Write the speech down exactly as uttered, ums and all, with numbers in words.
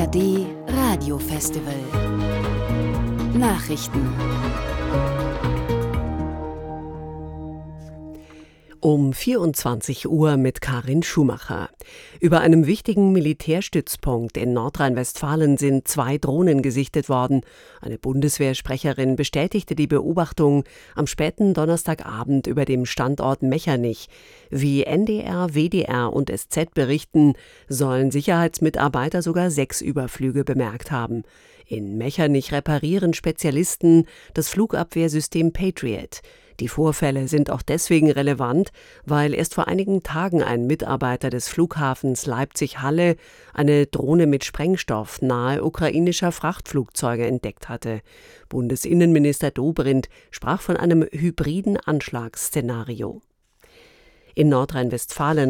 D Radio Festival Nachrichten. Um vierundzwanzig Uhr mit Karin Schumacher. Über einem wichtigen Militärstützpunkt in Nordrhein-Westfalen sind zwei Drohnen gesichtet worden. Eine Bundeswehrsprecherin bestätigte die Beobachtung am späten Donnerstagabend über dem Standort Mechernich. Wie N D R, W D R und S Z berichten, sollen Sicherheitsmitarbeiter sogar sechs Überflüge bemerkt haben. In Mechernich reparieren Spezialisten das Flugabwehrsystem Patriot. Die Vorfälle sind auch deswegen relevant, weil erst vor einigen Tagen ein Mitarbeiter des Flughafens Leipzig-Halle eine Drohne mit Sprengstoff nahe ukrainischer Frachtflugzeuge entdeckt hatte. Bundesinnenminister Dobrindt sprach von einem hybriden Anschlagsszenario. In Nordrhein-Westfalen